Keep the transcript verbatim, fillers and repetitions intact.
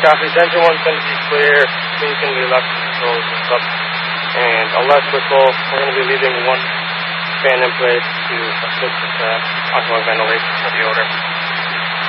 copy. The engine one's going to be clear. Things going to be left controls and stuff. And electrical, we're going to be leaving one fan in place to assist with the ongoing ventilation for the odor.